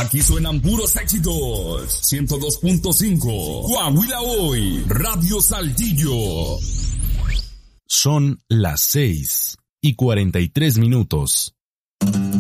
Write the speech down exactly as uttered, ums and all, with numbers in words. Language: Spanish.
Aquí suenan puros éxitos. ciento dos punto cinco. Coahuila Hoy. Radio Saltillo. Son las seis y cuarenta y tres minutos.